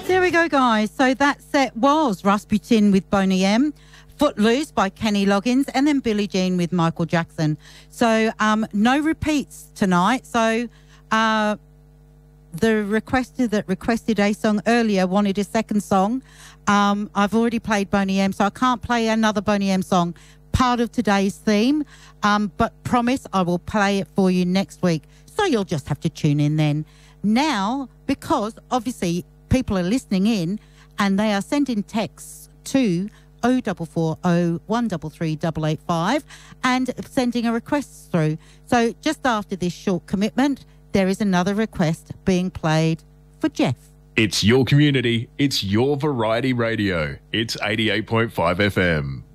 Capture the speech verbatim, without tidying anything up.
There we go, guys. So that set was Rasputin with Boney M, Footloose by Kenny Loggins, and then Billie Jean with Michael Jackson. So um, no repeats tonight. So uh, the requester that requested a song earlier wanted a second song. Um, I've already played Boney M, so I can't play another Boney M song, part of today's theme. Um, but promise I will play it for you next week. So you'll just have to tune in then. Now, because obviously people are listening in and they are sending texts to oh four four oh, one three three, eight eight five and sending a request through. So just after this short commitment, there is another request being played for Jeff. It's your community. It's your variety radio. It's eighty-eight point five F M.